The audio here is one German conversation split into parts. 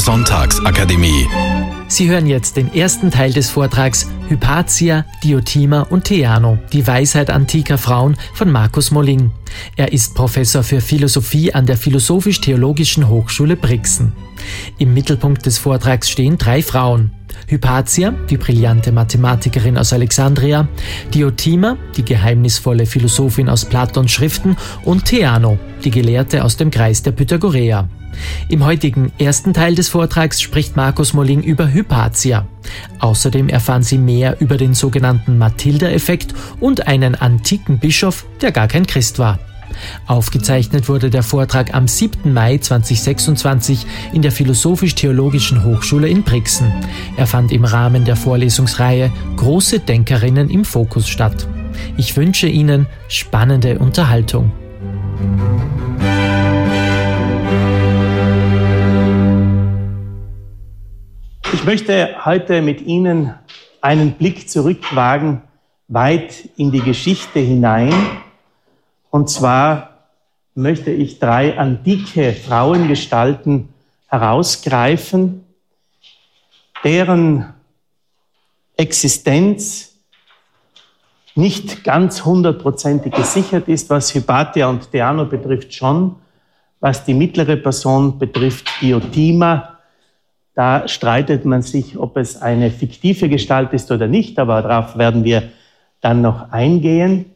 Sonntagsakademie. Sie hören jetzt den ersten Teil des Vortrags Hypatia, Diotima und Theano, die Weisheit antiker Frauen von Markus Molling. Er ist Professor für Philosophie an der Philosophisch-Theologischen Hochschule Brixen. Im Mittelpunkt des Vortrags stehen 3 Frauen. Hypatia, die brillante Mathematikerin aus Alexandria, Diotima, die geheimnisvolle Philosophin aus Platons Schriften und Theano, die Gelehrte aus dem Kreis der Pythagoreer. Im heutigen ersten Teil des Vortrags spricht Markus Molling über Hypatia. Außerdem erfahren Sie mehr über den sogenannten Matilda-Effekt und einen antiken Bischof, der gar kein Christ war. Aufgezeichnet wurde der Vortrag am 7. Mai 2026 in der Philosophisch-Theologischen Hochschule in Brixen. Er fand im Rahmen der Vorlesungsreihe Große Denkerinnen im Fokus statt. Ich wünsche Ihnen spannende Unterhaltung. Ich möchte heute mit Ihnen einen Blick zurückwagen, weit in die Geschichte hinein. Und zwar möchte ich 3 antike Frauengestalten herausgreifen, deren Existenz nicht ganz 100%ig gesichert ist, was Hypatia und Theano betrifft schon, was die mittlere Person betrifft, Diotima. Da streitet man sich, ob es eine fiktive Gestalt ist oder nicht, aber darauf werden wir dann noch eingehen.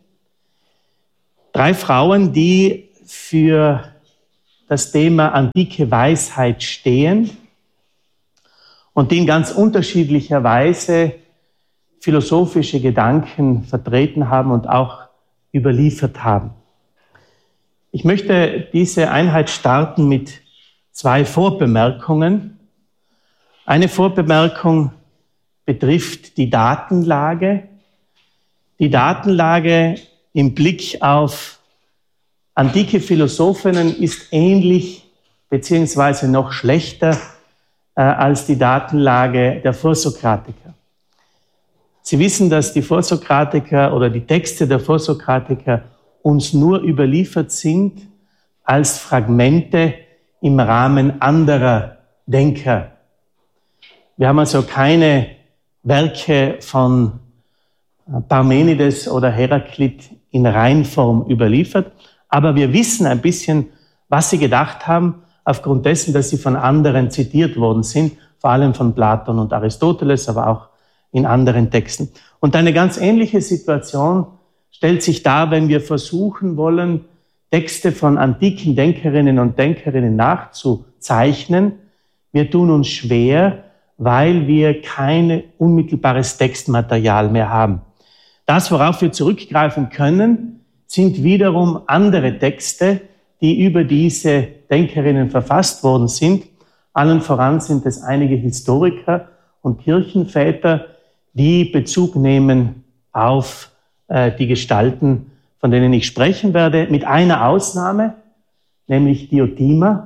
3 Frauen, die für das Thema antike Weisheit stehen und die in ganz unterschiedlicher Weise philosophische Gedanken vertreten haben und auch überliefert haben. Ich möchte diese Einheit starten mit 2 Vorbemerkungen. Eine Vorbemerkung betrifft die Datenlage. Die Datenlage im Blick auf antike Philosophinnen ist ähnlich beziehungsweise noch schlechter als die Datenlage der Vorsokratiker. Sie wissen, dass die Vorsokratiker oder die Texte der Vorsokratiker uns nur überliefert sind als Fragmente im Rahmen anderer Denker. Wir haben also keine Werke von Parmenides oder Heraklit in Reinform überliefert, aber wir wissen ein bisschen, was sie gedacht haben, aufgrund dessen, dass sie von anderen zitiert worden sind, vor allem von Platon und Aristoteles, aber auch in anderen Texten. Und eine ganz ähnliche Situation stellt sich dar, wenn wir versuchen wollen, Texte von antiken Denkerinnen und Denkerinnen nachzuzeichnen. Wir tun uns schwer, weil wir kein unmittelbares Textmaterial mehr haben. Das, worauf wir zurückgreifen können, sind wiederum andere Texte, die über diese Denkerinnen verfasst worden sind. Allen voran sind es einige Historiker und Kirchenväter, die Bezug nehmen auf die Gestalten, von denen ich sprechen werde, mit einer Ausnahme, nämlich Diotima,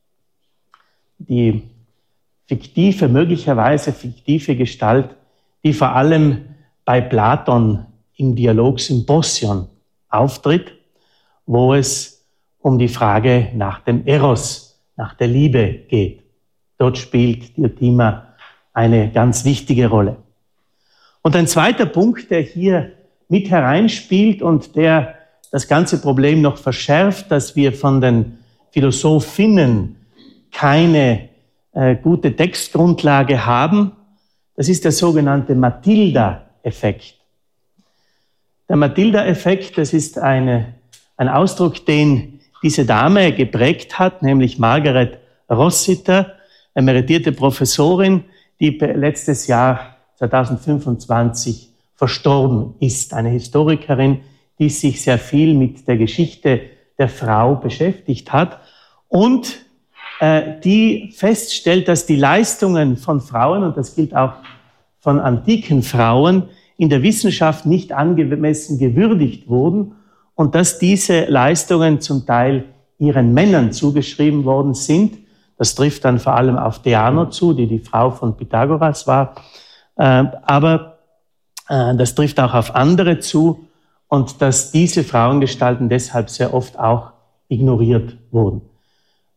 die möglicherweise fiktive Gestalt, die vor allem bei Platon im Dialog Symposion auftritt, wo es um die Frage nach dem Eros, nach der Liebe geht. Dort spielt Diotima eine ganz wichtige Rolle. Und ein zweiter Punkt, der hier mit hereinspielt und der das ganze Problem noch verschärft, dass wir von den Philosophinnen keine gute Textgrundlage haben, das ist der sogenannte Matilda-Effekt. Der Matilda-Effekt, das ist ein Ausdruck, den diese Dame geprägt hat, nämlich Margaret Rossiter, emeritierte Professorin, die letztes Jahr 2025 verstorben ist. Eine Historikerin, die sich sehr viel mit der Geschichte der Frau beschäftigt hat und die feststellt, dass die Leistungen von Frauen, und das gilt auch von antiken Frauen, in der Wissenschaft nicht angemessen gewürdigt wurden und dass diese Leistungen zum Teil ihren Männern zugeschrieben worden sind. Das trifft dann vor allem auf Theano zu, die Frau von Pythagoras war, aber das trifft auch auf andere zu und dass diese Frauengestalten deshalb sehr oft auch ignoriert wurden.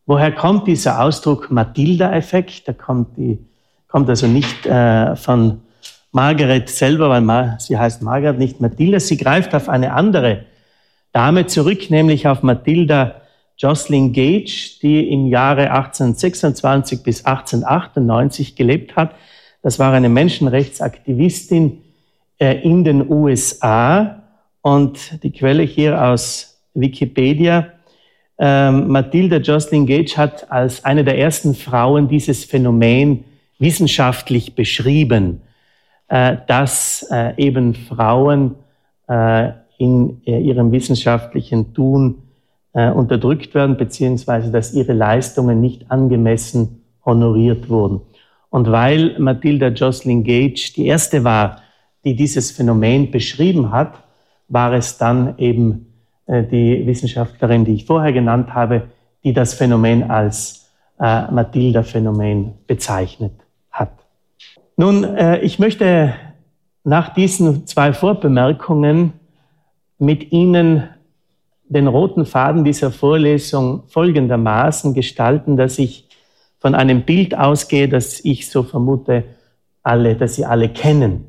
Woher kommt dieser Ausdruck Matilda-Effekt? Der kommt also nicht von Margaret selber, weil sie heißt Margaret, nicht Matilda. Sie greift auf eine andere Dame zurück, nämlich auf Matilda Jocelyn Gage, die im Jahre 1826 bis 1898 gelebt hat. Das war eine Menschenrechtsaktivistin in den USA. Und die Quelle hier aus Wikipedia: Matilda Jocelyn Gage hat als eine der ersten Frauen dieses Phänomen wissenschaftlich beschrieben, dass eben Frauen in ihrem wissenschaftlichen Tun unterdrückt werden, beziehungsweise dass ihre Leistungen nicht angemessen honoriert wurden. Und weil Matilda Jocelyn Gage die erste war, die dieses Phänomen beschrieben hat, war es dann eben die Wissenschaftlerin, die ich vorher genannt habe, die das Phänomen als Matilda-Phänomen bezeichnet hat. Nun, ich möchte nach diesen 2 Vorbemerkungen mit Ihnen den roten Faden dieser Vorlesung folgendermaßen gestalten, dass ich von einem Bild ausgehe, das ich so vermute, dass Sie alle kennen.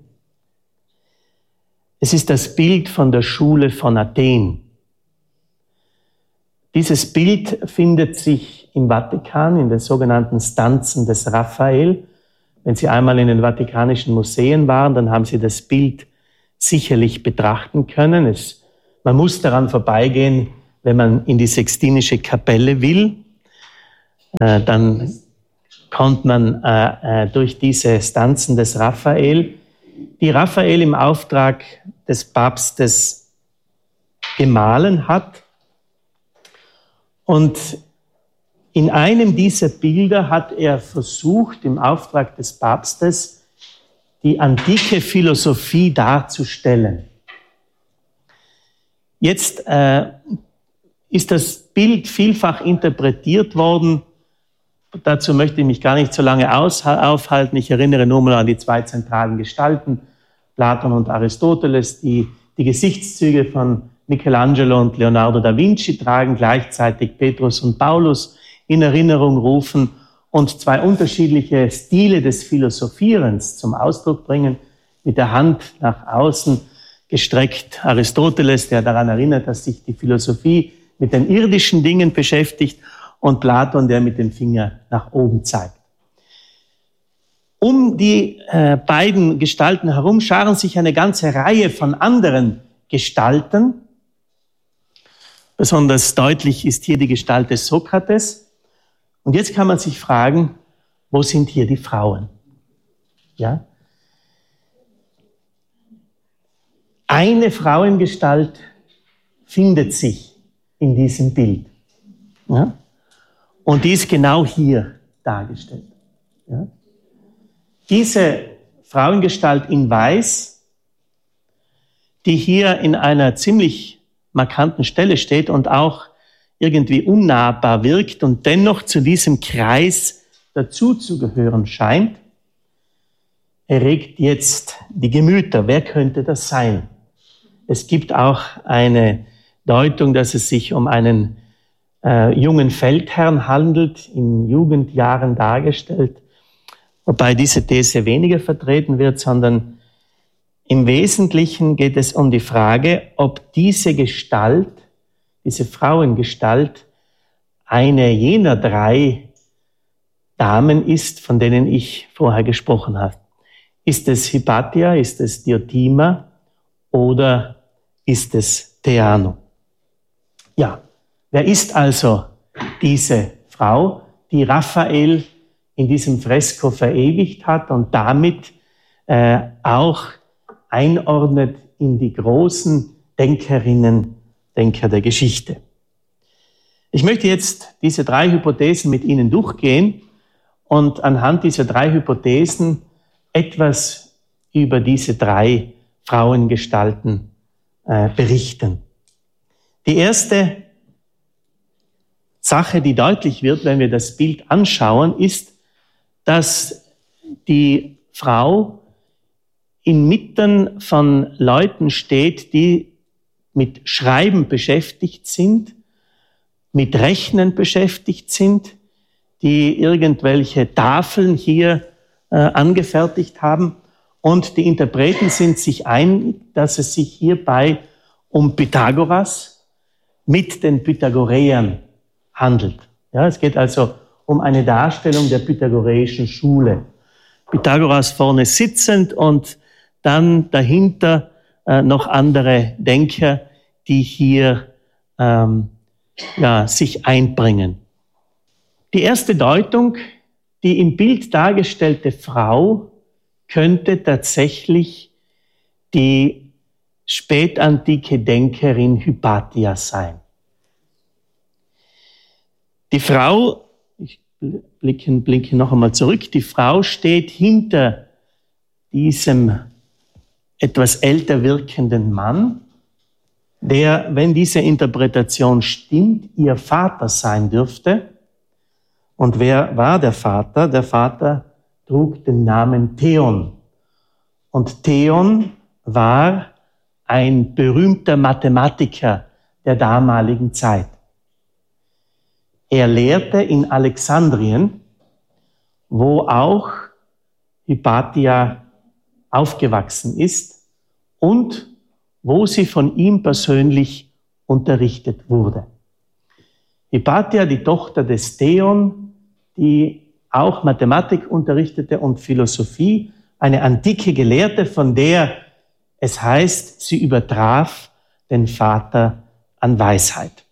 Es ist das Bild von der Schule von Athen. Dieses Bild findet sich im Vatikan, in den sogenannten Stanzen des Raphael. Wenn Sie einmal in den Vatikanischen Museen waren, dann haben Sie das Bild sicherlich betrachten können. Man muss daran vorbeigehen, wenn man in die Sixtinische Kapelle will. Dann kommt man durch diese Stanzen des Raphael, die Raphael im Auftrag des Papstes gemahlen hat. Und in einem dieser Bilder hat er versucht, im Auftrag des Papstes die antike Philosophie darzustellen. Jetzt ist das Bild vielfach interpretiert worden. Dazu möchte ich mich gar nicht so lange aufhalten. Ich erinnere nur mal an die 2 zentralen Gestalten, Platon und Aristoteles, die Gesichtszüge von Michelangelo und Leonardo da Vinci tragen, gleichzeitig Petrus und Paulus in Erinnerung rufen und 2 unterschiedliche Stile des Philosophierens zum Ausdruck bringen, mit der Hand nach außen gestreckt Aristoteles, der daran erinnert, dass sich die Philosophie mit den irdischen Dingen beschäftigt, und Platon, der mit dem Finger nach oben zeigt. Um die beiden Gestalten herum scharen sich eine ganze Reihe von anderen Gestalten. Besonders deutlich ist hier die Gestalt des Sokrates. Und jetzt kann man sich fragen, wo sind hier die Frauen? Ja? Eine Frauengestalt findet sich in diesem Bild. Ja? Und die ist genau hier dargestellt. Ja? Diese Frauengestalt in Weiß, die hier in einer ziemlich markanten Stelle steht und auch irgendwie unnahbar wirkt und dennoch zu diesem Kreis dazuzugehören scheint, erregt jetzt die Gemüter. Wer könnte das sein? Es gibt auch eine Deutung, dass es sich um einen jungen Feldherrn handelt, in Jugendjahren dargestellt, wobei diese These weniger vertreten wird, sondern im Wesentlichen geht es um die Frage, ob diese Gestalt, diese Frauengestalt, eine jener 3 Damen ist, von denen ich vorher gesprochen habe. Ist es Hypatia, ist es Diotima oder ist es Theano? Ja. Wer ist also diese Frau, die Raphael in diesem Fresko verewigt hat und damit auch einordnet in die großen Denkerinnen, Denker der Geschichte? Ich möchte jetzt diese 3 Hypothesen mit Ihnen durchgehen und anhand dieser 3 Hypothesen etwas über diese 3 Frauengestalten berichten. Die erste Sache, die deutlich wird, wenn wir das Bild anschauen, ist, dass die Frau inmitten von Leuten steht, die mit Schreiben beschäftigt sind, mit Rechnen beschäftigt sind, die irgendwelche Tafeln hier angefertigt haben. Und die Interpreten sind sich einig, dass es sich hierbei um Pythagoras mit den Pythagoreern handelt. Ja, es geht also um eine Darstellung der pythagoreischen Schule. Pythagoras vorne sitzend und dann dahinter noch andere Denker, die hier sich einbringen. Die erste Deutung, die im Bild dargestellte Frau, könnte tatsächlich die spätantike Denkerin Hypatia sein. Die Frau, ich blinke noch einmal zurück, die Frau steht hinter diesem etwas älter wirkenden Mann, der, wenn diese Interpretation stimmt, ihr Vater sein dürfte. Und wer war der Vater? Der Vater trug den Namen Theon. Und Theon war ein berühmter Mathematiker der damaligen Zeit. Er lehrte in Alexandrien, wo auch Hypatia aufgewachsen ist und wo sie von ihm persönlich unterrichtet wurde. Hypatia, die Tochter des Theon, die auch Mathematik unterrichtete und Philosophie, eine antike Gelehrte, von der es heißt, sie übertraf den Vater an Weisheit.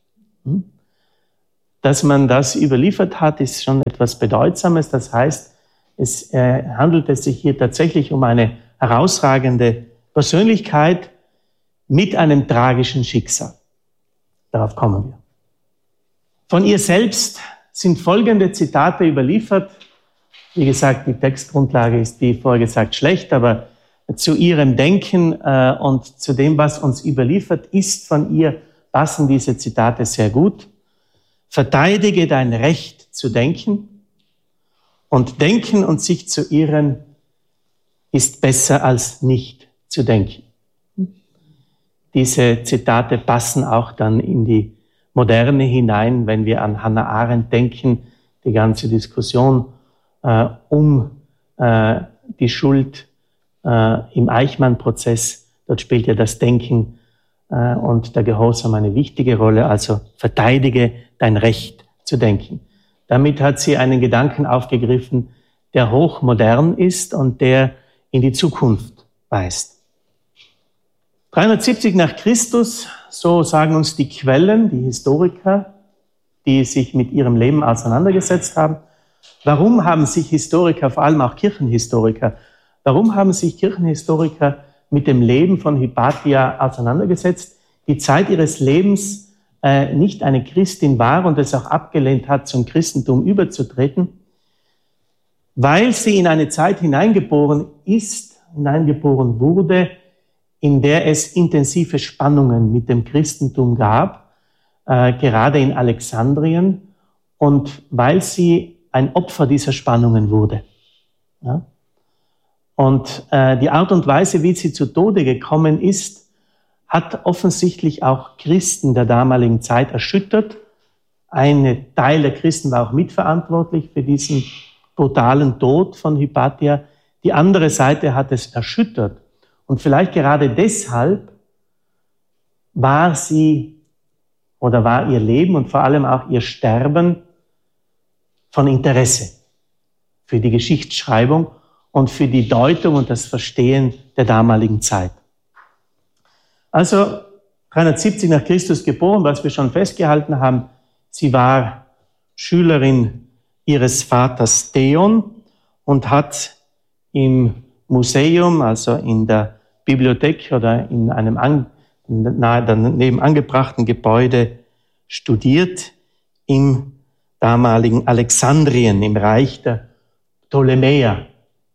Dass man das überliefert hat, ist schon etwas Bedeutsames. Das heißt, es handelte sich hier tatsächlich um eine herausragende Persönlichkeit mit einem tragischen Schicksal. Darauf kommen wir. Von ihr selbst sind folgende Zitate überliefert. Wie gesagt, die Textgrundlage ist, wie vorher gesagt, schlecht, aber zu ihrem Denken und zu dem, was uns überliefert ist von ihr, passen diese Zitate sehr gut. Verteidige dein Recht zu denken und denken und sich zu irren ist besser als nicht zu denken. Diese Zitate passen auch dann in die Moderne hinein, wenn wir an Hannah Arendt denken, die ganze Diskussion um die Schuld im Eichmann-Prozess. Dort spielt ja das Denken und der Gehorsam eine wichtige Rolle, also verteidige dein Recht zu denken. Damit hat sie einen Gedanken aufgegriffen, der hochmodern ist und der in die Zukunft weist. 370 nach Christus, so sagen uns die Quellen, die Historiker, die sich mit ihrem Leben auseinandergesetzt haben. Warum haben sich Historiker, vor allem auch Kirchenhistoriker, warum haben sich Kirchenhistoriker mit dem Leben von Hypatia auseinandergesetzt, die Zeit ihres Lebens nicht eine Christin war und es auch abgelehnt hat, zum Christentum überzutreten? Weil sie in eine Zeit hineingeboren wurde, in der es intensive Spannungen mit dem Christentum gab, gerade in Alexandrien, und weil sie ein Opfer dieser Spannungen wurde. Ja? Und die Art und Weise, wie sie zu Tode gekommen ist, hat offensichtlich auch Christen der damaligen Zeit erschüttert. Ein Teil der Christen war auch mitverantwortlich für diesen brutalen Tod von Hypatia. Die andere Seite hat es erschüttert. Und vielleicht gerade deshalb war ihr Leben und vor allem auch ihr Sterben von Interesse für die Geschichtsschreibung und für die Deutung und das Verstehen der damaligen Zeit. Also 370 nach Christus geboren, was wir schon festgehalten haben, sie war Schülerin ihres Vaters Theon und hat im Museum, also in der Bibliothek oder in einem nahe daneben angebrachten Gebäude studiert, im damaligen Alexandrien, im Reich der Ptolemäer.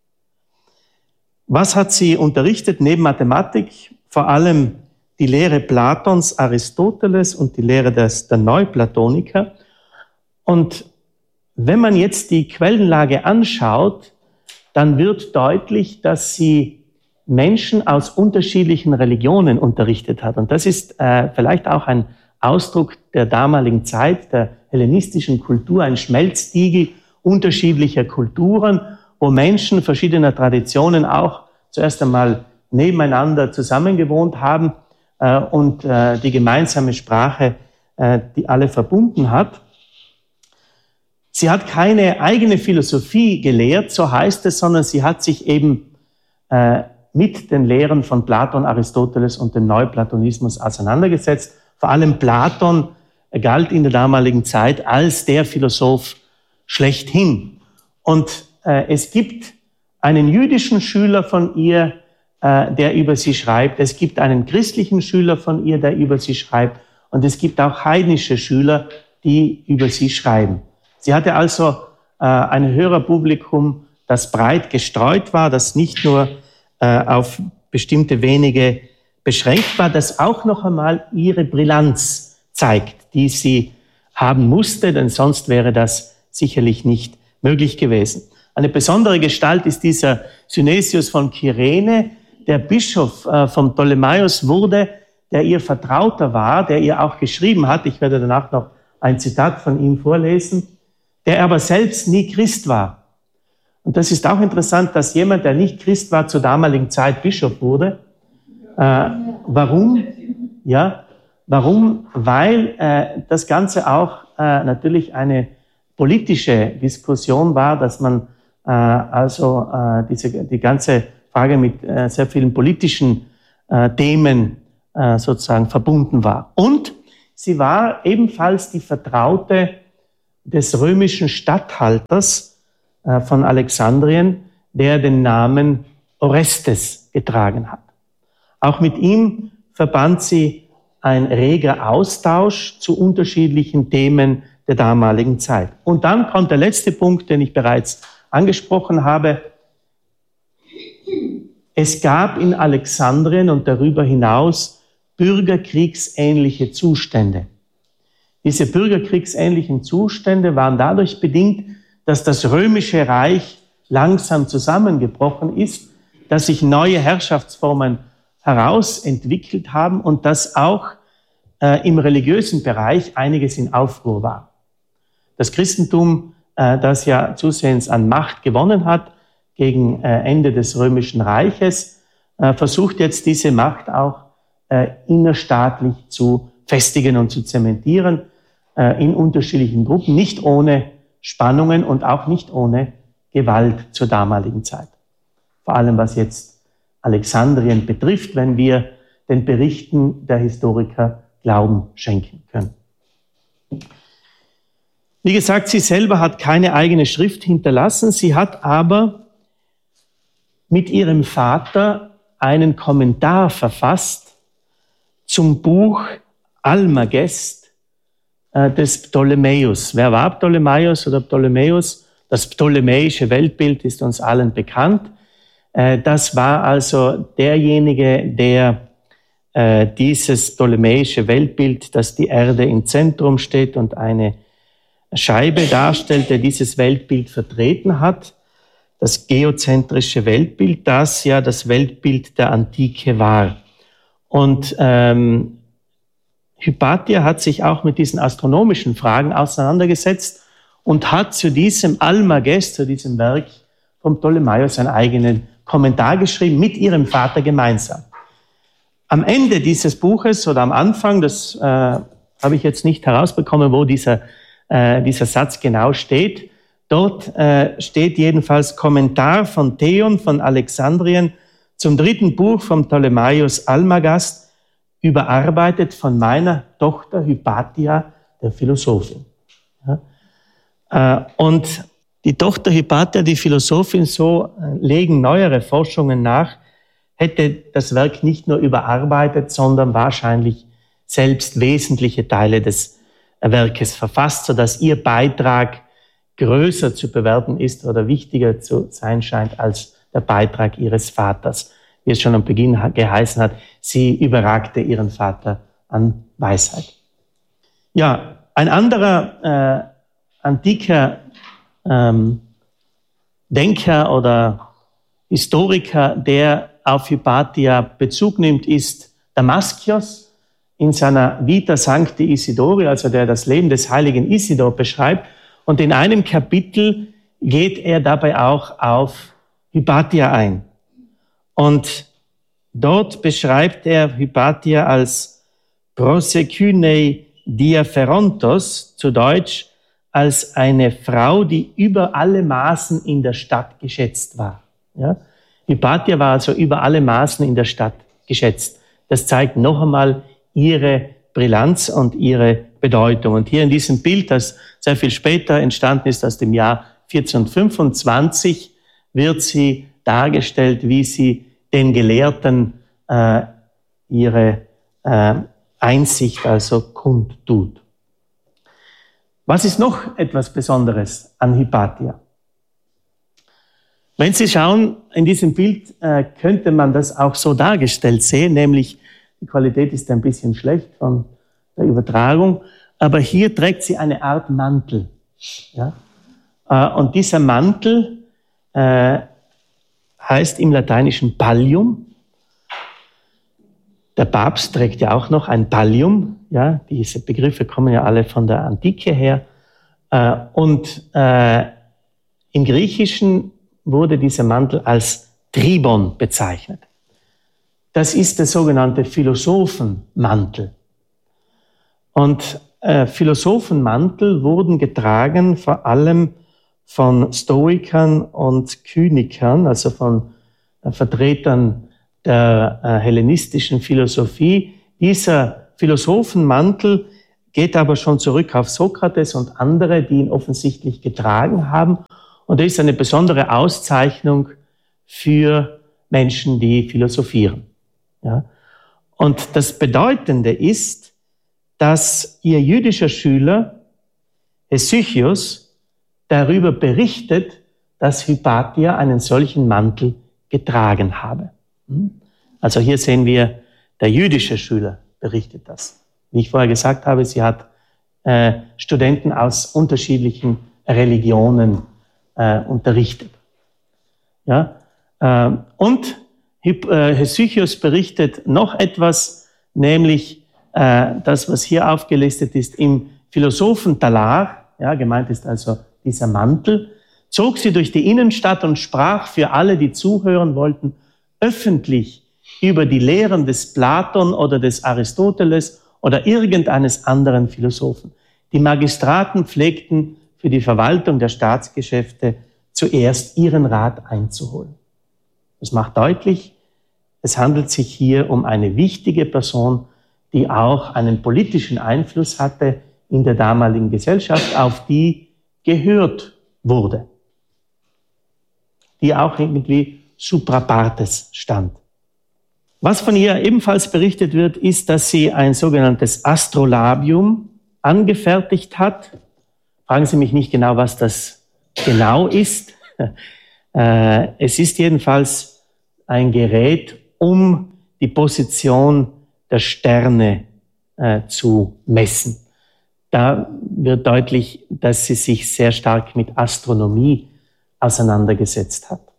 Was hat sie unterrichtet neben Mathematik? Vor allem die Lehre Platons, Aristoteles und die Lehre der Neuplatoniker. Und wenn man jetzt die Quellenlage anschaut, dann wird deutlich, dass sie Menschen aus unterschiedlichen Religionen unterrichtet hat. Und das ist vielleicht auch ein Ausdruck der damaligen Zeit, der hellenistischen Kultur, ein Schmelztiegel unterschiedlicher Kulturen, wo Menschen verschiedener Traditionen auch zuerst einmal nebeneinander zusammengewohnt haben und die gemeinsame Sprache, die alle verbunden hat. Sie hat keine eigene Philosophie gelehrt, so heißt es, sondern sie hat sich eben mit den Lehren von Platon, Aristoteles und dem Neuplatonismus auseinandergesetzt. Vor allem Platon galt in der damaligen Zeit als der Philosoph schlechthin. Und es gibt einen jüdischen Schüler von ihr, der über sie schreibt. Es gibt einen christlichen Schüler von ihr, der über sie schreibt. Und es gibt auch heidnische Schüler, die über sie schreiben. Sie hatte also ein Hörerpublikum, das breit gestreut war, das nicht nur auf bestimmte wenige beschränkt war, das auch noch einmal ihre Brillanz zeigt, die sie haben musste, denn sonst wäre das sicherlich nicht möglich gewesen. Eine besondere Gestalt ist dieser Synesius von Kyrene, der Bischof von Ptolemaios wurde, der ihr Vertrauter war, der ihr auch geschrieben hat, ich werde danach noch ein Zitat von ihm vorlesen, der aber selbst nie Christ war. Und das ist auch interessant, dass jemand, der nicht Christ war, zur damaligen Zeit Bischof wurde. Warum? Ja, warum? Weil das Ganze auch natürlich eine politische Diskussion war, dass man die ganze Frage mit sehr vielen politischen Themen sozusagen verbunden war. Und sie war ebenfalls die Vertraute des römischen Statthalters von Alexandrien, der den Namen Orestes getragen hat. Auch mit ihm verband sie ein reger Austausch zu unterschiedlichen Themen der damaligen Zeit. Und dann kommt der letzte Punkt, den ich bereits angesprochen habe. Es gab in Alexandrien und darüber hinaus bürgerkriegsähnliche Zustände. Diese bürgerkriegsähnlichen Zustände waren dadurch bedingt, dass das römische Reich langsam zusammengebrochen ist, dass sich neue Herrschaftsformen herausentwickelt haben und dass auch im religiösen Bereich einiges in Aufruhr war. Das Christentum, das ja zusehends an Macht gewonnen hat gegen Ende des römischen Reiches, versucht jetzt diese Macht auch innerstaatlich zu festigen und zu zementieren in unterschiedlichen Gruppen, nicht ohne Spannungen und auch nicht ohne Gewalt zur damaligen Zeit. Vor allem was jetzt Alexandrien betrifft, wenn wir den Berichten der Historiker Glauben schenken können. Wie gesagt, sie selber hat keine eigene Schrift hinterlassen, sie hat aber mit ihrem Vater einen Kommentar verfasst zum Buch Almagest des Ptolemäus. Wer war Ptolemäus oder Ptolemäus? Das ptolemäische Weltbild ist uns allen bekannt. Das war also derjenige, der dieses ptolemäische Weltbild, dass die Erde im Zentrum steht und eine Scheibe darstellt, der dieses Weltbild vertreten hat. Das geozentrische Weltbild, das ja das Weltbild der Antike war. Und Hypatia hat sich auch mit diesen astronomischen Fragen auseinandergesetzt und hat zu diesem Almagest, zu diesem Werk von Ptolemaios, einen eigenen Kommentar geschrieben, mit ihrem Vater gemeinsam. Am Ende dieses Buches oder am Anfang, das habe ich jetzt nicht herausbekommen, wo dieser Satz genau steht, dort steht jedenfalls Kommentar von Theon von Alexandrien zum 3. Buch von Ptolemaios Almagest, überarbeitet von meiner Tochter Hypatia, der Philosophin. Ja. Und die Tochter Hypatia, die Philosophin, so legen neuere Forschungen nach, hätte das Werk nicht nur überarbeitet, sondern wahrscheinlich selbst wesentliche Teile des Werkes verfasst, sodass ihr Beitrag größer zu bewerten ist oder wichtiger zu sein scheint als der Beitrag ihres Vaters. Wie es schon am Beginn geheißen hat, sie überragte ihren Vater an Weisheit. Ja, ein anderer antiker Denker oder Historiker, der auf Hypatia Bezug nimmt, ist Damaskios. in seiner Vita Sancti Isidori, also der das Leben des heiligen Isidor beschreibt. Und in einem Kapitel geht er dabei auch auf Hypatia ein. Und dort beschreibt er Hypatia als prosecunei diaferontos, zu Deutsch als eine Frau, die über alle Maßen in der Stadt geschätzt war. Ja? Hypatia war also über alle Maßen in der Stadt geschätzt. Das zeigt noch einmal ihre Brillanz und ihre Bedeutung. Und hier in diesem Bild, das sehr viel später entstanden ist, aus dem Jahr 1425, wird sie dargestellt, wie sie den Gelehrten ihre Einsicht also kundtut. Was ist noch etwas Besonderes an Hypatia? Wenn Sie schauen, in diesem Bild könnte man das auch so dargestellt sehen, nämlich die Qualität ist ein bisschen schlecht von der Übertragung, aber hier trägt sie eine Art Mantel. Ja? Und dieser Mantel heißt im Lateinischen Pallium. Der Papst trägt ja auch noch ein Pallium. Ja? Diese Begriffe kommen ja alle von der Antike her. Und im Griechischen wurde dieser Mantel als Tribon bezeichnet. Das ist der sogenannte Philosophenmantel. Und Philosophenmantel wurden getragen vor allem von Stoikern und Kynikern, also von Vertretern der hellenistischen Philosophie. Dieser Philosophenmantel geht aber schon zurück auf Sokrates und andere, die ihn offensichtlich getragen haben. Und er ist eine besondere Auszeichnung für Menschen, die philosophieren. Ja? Und das Bedeutende ist, dass ihr jüdischer Schüler Hesychius darüber berichtet, dass Hypatia einen solchen Mantel getragen habe. Also hier sehen wir, der jüdische Schüler berichtet das. Wie ich vorher gesagt habe, sie hat Studenten aus unterschiedlichen Religionen unterrichtet. Ja? Und Hesychius berichtet noch etwas, nämlich das, was hier aufgelistet ist, im Philosophentalar, ja, gemeint ist also dieser Mantel, zog sie durch die Innenstadt und sprach für alle, die zuhören wollten, öffentlich über die Lehren des Platon oder des Aristoteles oder irgendeines anderen Philosophen. Die Magistraten pflegten für die Verwaltung der Staatsgeschäfte zuerst ihren Rat einzuholen. Das macht deutlich, es handelt sich hier um eine wichtige Person, die auch einen politischen Einfluss hatte in der damaligen Gesellschaft, auf die gehört wurde, die auch irgendwie supra partes stand. Was von ihr ebenfalls berichtet wird, ist, dass sie ein sogenanntes Astrolabium angefertigt hat. Fragen Sie mich nicht genau, was das genau ist. Es ist jedenfalls ein Gerät, um die Position der Sterne zu messen. Da wird deutlich, dass sie sich sehr stark mit Astronomie auseinandergesetzt hat.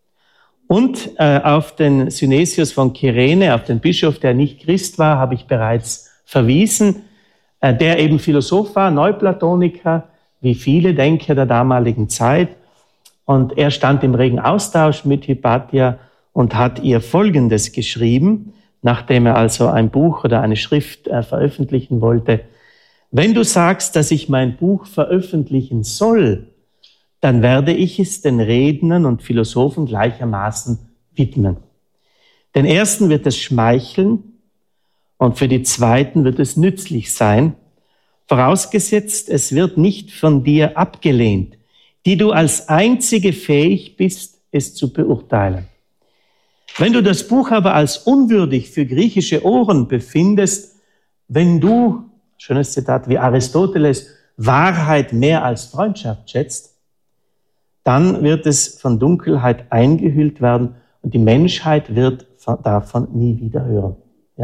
Und auf den Synesius von Kyrene, auf den Bischof, der nicht Christ war, habe ich bereits verwiesen, der eben Philosoph war, Neuplatoniker, wie viele Denker der damaligen Zeit. Und er stand im regen Austausch mit Hypatia und hat ihr Folgendes geschrieben, nachdem er also ein Buch oder eine Schrift veröffentlichen wollte. Wenn du sagst, dass ich mein Buch veröffentlichen soll, dann werde ich es den Rednern und Philosophen gleichermaßen widmen. Den ersten wird es schmeicheln und für die zweiten wird es nützlich sein, vorausgesetzt, es wird nicht von dir abgelehnt, die du als einzige fähig bist, es zu beurteilen. Wenn du das Buch aber als unwürdig für griechische Ohren befindest, wenn du, schönes Zitat, wie Aristoteles, Wahrheit mehr als Freundschaft schätzt, dann wird es von Dunkelheit eingehüllt werden und die Menschheit wird davon nie wieder hören.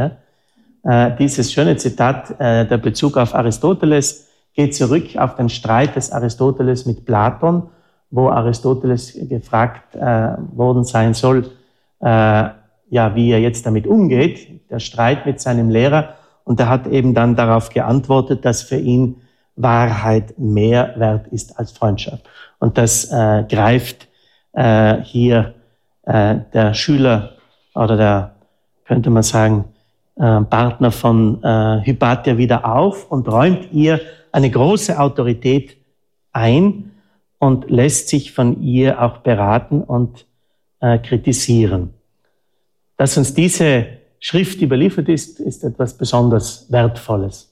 Ja? Dieses schöne Zitat, der Bezug auf Aristoteles, geht zurück auf den Streit des Aristoteles mit Platon, wo Aristoteles gefragt worden sein soll, wie er jetzt damit umgeht, der Streit mit seinem Lehrer. Und er hat eben dann darauf geantwortet, dass für ihn Wahrheit mehr wert ist als Freundschaft. Und das greift hier der Schüler oder der, könnte man sagen, Partner von Hypatia wieder auf und räumt ihr eine große Autorität ein und lässt sich von ihr auch beraten und kritisieren. Dass uns diese Schrift überliefert ist, ist etwas besonders Wertvolles.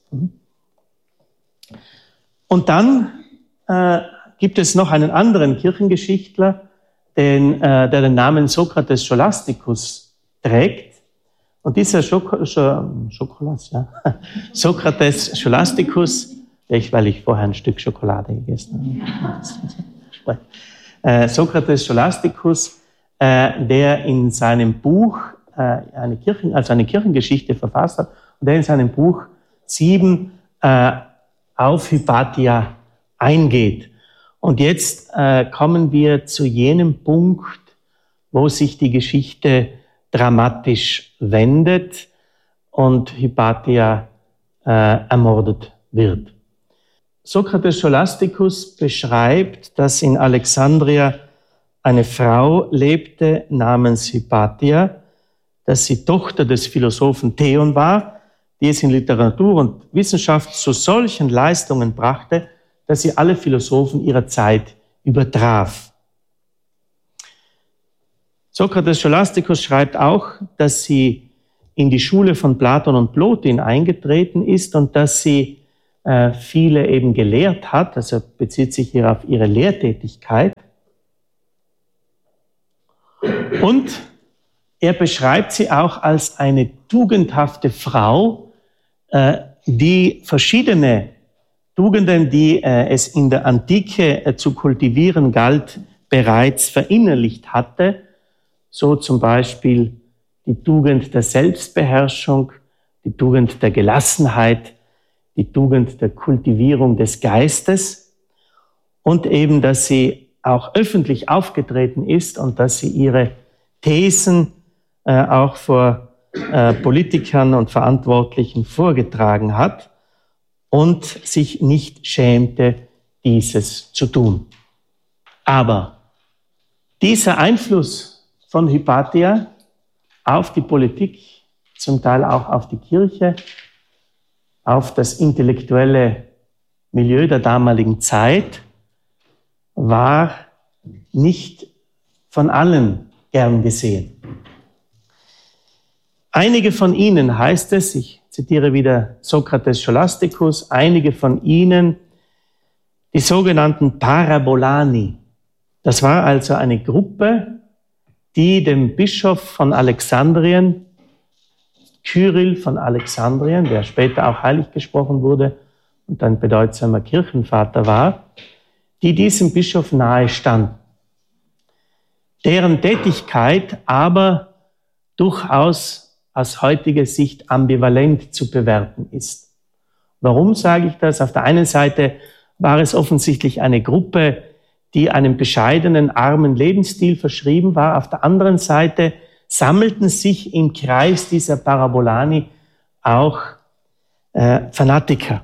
Und dann gibt es noch einen anderen Kirchengeschichtler, der den Namen Sokrates Scholasticus trägt. Und dieser Sokrates Scholasticus, weil ich vorher ein Stück Schokolade gegessen habe. Sokrates Scholasticus, der in seinem Buch eine Kirchengeschichte verfasst hat und der in seinem Buch 7 auf Hypatia eingeht. Und jetzt kommen wir zu jenem Punkt, wo sich die Geschichte dramatisch wendet und Hypatia ermordet wird. Sokrates Scholasticus beschreibt, dass in Alexandria eine Frau lebte namens Hypatia, dass sie Tochter des Philosophen Theon war, die es in Literatur und Wissenschaft zu solchen Leistungen brachte, dass sie alle Philosophen ihrer Zeit übertraf. Sokrates Scholasticus schreibt auch, dass sie in die Schule von Platon und Plotin eingetreten ist und dass sie viele eben gelehrt hat, also bezieht sich hier auf ihre Lehrtätigkeit. Und er beschreibt sie auch als eine tugendhafte Frau, die verschiedene Tugenden, die es in der Antike zu kultivieren galt, bereits verinnerlicht hatte, so zum Beispiel die Tugend der Selbstbeherrschung, die Tugend der Gelassenheit, die Tugend der Kultivierung des Geistes und eben, dass sie auch öffentlich aufgetreten ist und dass sie ihre Thesen auch vor Politikern und Verantwortlichen vorgetragen hat und sich nicht schämte, dieses zu tun. Aber dieser Einfluss von Hypatia auf die Politik, zum Teil auch auf die Kirche, auf das intellektuelle Milieu der damaligen Zeit, war nicht von allen gern gesehen. Einige von ihnen, heißt es, ich zitiere wieder Sokrates Scholasticus, einige von ihnen, die sogenannten Parabolani. Das war also eine Gruppe, die dem Bischof von Alexandrien, Kyrill von Alexandrien, der später auch heilig gesprochen wurde und ein bedeutsamer Kirchenvater war, die diesem Bischof nahe standen. Deren Tätigkeit aber durchaus aus heutiger Sicht ambivalent zu bewerten ist. Warum sage ich das? Auf der einen Seite war es offensichtlich eine Gruppe, die einem bescheidenen, armen Lebensstil verschrieben war. Auf der anderen Seite sammelten sich im Kreis dieser Parabolani auch Fanatiker,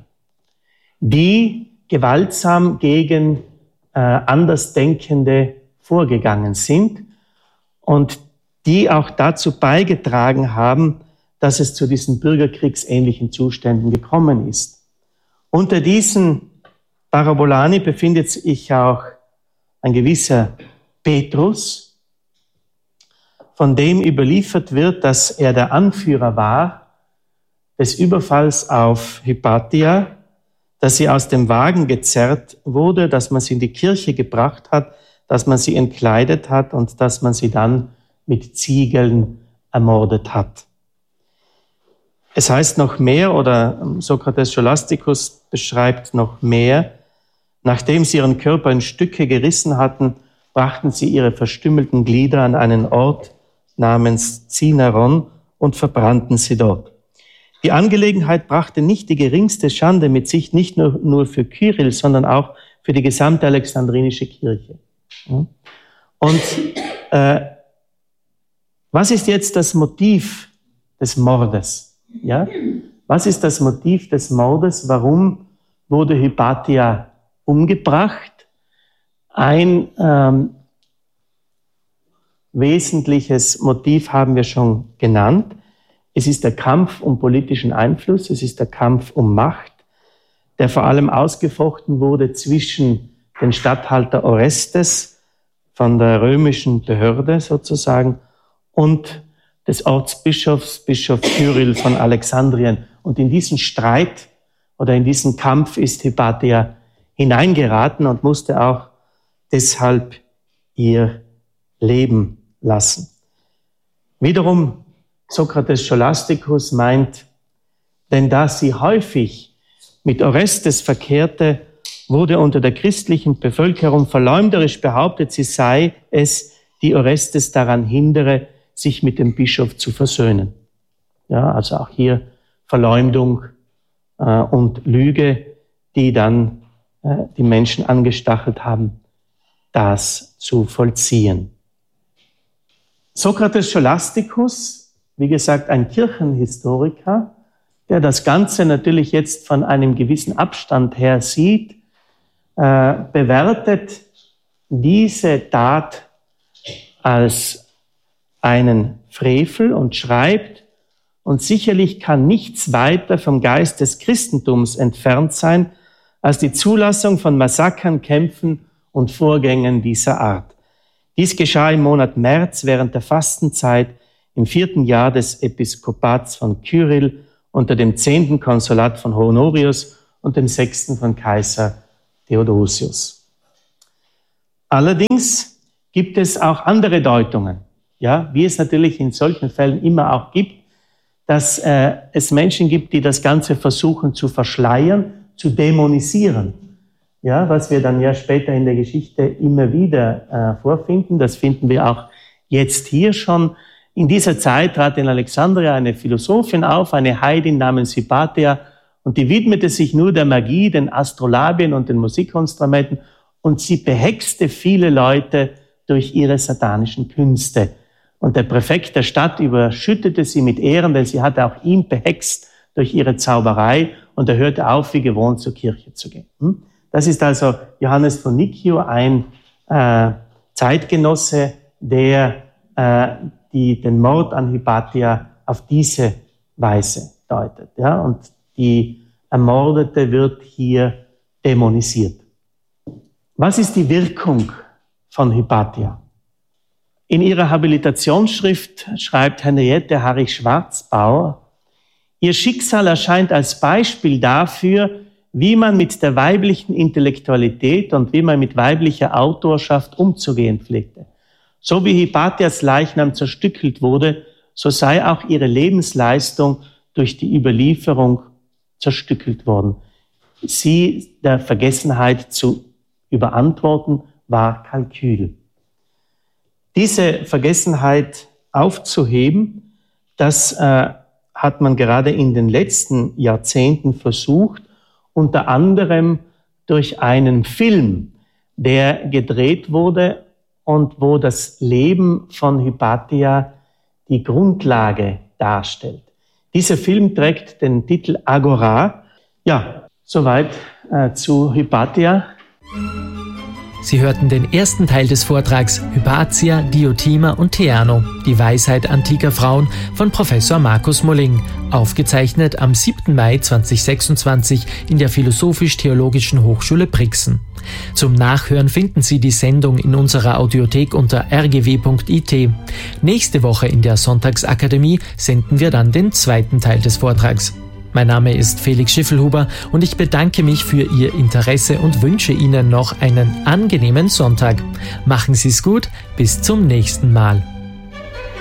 die gewaltsam gegen Andersdenkende vorgegangen sind und die auch dazu beigetragen haben, dass es zu diesen bürgerkriegsähnlichen Zuständen gekommen ist. Unter diesen Parabolani befindet sich auch ein gewisser Petrus, von dem überliefert wird, dass er der Anführer war des Überfalls auf Hypatia, dass sie aus dem Wagen gezerrt wurde, dass man sie in die Kirche gebracht hat, dass man sie entkleidet hat und dass man sie dann mit Ziegeln ermordet hat. Es heißt noch mehr, oder Sokrates Scholasticus beschreibt noch mehr, nachdem sie ihren Körper in Stücke gerissen hatten, brachten sie ihre verstümmelten Glieder an einen Ort namens Cinaron und verbrannten sie dort. Die Angelegenheit brachte nicht die geringste Schande mit sich, nicht nur für Kyrill, sondern auch für die gesamte alexandrinische Kirche. Und was ist jetzt das Motiv des Mordes? Ja? Was ist das Motiv des Mordes? Warum wurde Hypatia umgebracht? Ein wesentliches Motiv haben wir schon genannt. Es ist der Kampf um politischen Einfluss, es ist der Kampf um Macht, der vor allem ausgefochten wurde zwischen dem Statthalter Orestes von der römischen Behörde sozusagen und des Ortsbischofs, Bischof Kyrill von Alexandrien. Und in diesen Streit oder in diesen Kampf ist Hypatia hineingeraten und musste auch deshalb ihr Leben lassen. Wiederum Sokrates Scholasticus meint, denn da sie häufig mit Orestes verkehrte, wurde unter der christlichen Bevölkerung verleumderisch behauptet, sie sei es, die Orestes daran hindere, sich mit dem Bischof zu versöhnen. Ja, also auch hier Verleumdung und Lüge, die dann die Menschen angestachelt haben, das zu vollziehen. Sokrates Scholasticus, wie gesagt, ein Kirchenhistoriker, der das Ganze natürlich jetzt von einem gewissen Abstand her sieht, bewertet diese Tat als einen Frevel und schreibt, und sicherlich kann nichts weiter vom Geist des Christentums entfernt sein, als die Zulassung von Massakern, Kämpfen und Vorgängen dieser Art. Dies geschah im Monat März während der Fastenzeit im 4. Jahr des Episkopats von Kyrill unter dem 10. Konsulat von Honorius und dem 6. von Kaiser Theodosius. Allerdings gibt es auch andere Deutungen, ja, wie es natürlich in solchen Fällen immer auch gibt, dass es Menschen gibt, die das Ganze versuchen zu verschleiern, zu dämonisieren. Ja, was wir dann ja später in der Geschichte immer wieder vorfinden. Das finden wir auch jetzt hier schon. In dieser Zeit trat in Alexandria eine Philosophin auf, eine Heidin namens Hypatia, und die widmete sich nur der Magie, den Astrolabien und den Musikinstrumenten, und sie behexte viele Leute durch ihre satanischen Künste. Und der Präfekt der Stadt überschüttete sie mit Ehren, denn sie hatte auch ihn behext durch ihre Zauberei, und er hörte auf, wie gewohnt zur Kirche zu gehen. Das ist also Johannes von Niccio, ein Zeitgenosse, der den Mord an Hypatia auf diese Weise deutet. Ja? Und die Ermordete wird hier dämonisiert. Was ist die Wirkung von Hypatia? In ihrer Habilitationsschrift schreibt Henriette Harrich-Schwarzbauer, ihr Schicksal erscheint als Beispiel dafür, wie man mit der weiblichen Intellektualität und wie man mit weiblicher Autorschaft umzugehen pflegte. So wie Hypatias Leichnam zerstückelt wurde, so sei auch ihre Lebensleistung durch die Überlieferung zerstückelt worden. Sie der Vergessenheit zu überantworten, war Kalkül. Diese Vergessenheit aufzuheben, das hat man gerade in den letzten Jahrzehnten versucht, unter anderem durch einen Film, der gedreht wurde und wo das Leben von Hypatia die Grundlage darstellt. Dieser Film trägt den Titel Agora. Ja, soweit zu Hypatia. Sie hörten den ersten Teil des Vortrags Hypatia, Diotima und Theano, die Weisheit antiker Frauen von Professor Markus Molling, aufgezeichnet am 7. Mai 2026 in der Philosophisch-Theologischen Hochschule Brixen. Zum Nachhören finden Sie die Sendung in unserer Audiothek unter rgw.it. Nächste Woche in der Sonntagsakademie senden wir dann den zweiten Teil des Vortrags. Mein Name ist Felix Schiffelhuber und ich bedanke mich für Ihr Interesse und wünsche Ihnen noch einen angenehmen Sonntag. Machen Sie es gut, bis zum nächsten Mal.